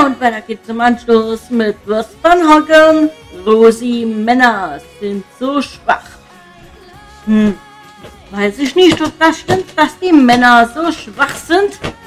und weiter geht's zum Anschluss mit Würstchenhocken. Rosi, Männer sind so schwach. Weiß ich nicht, ob das stimmt, dass die Männer so schwach sind.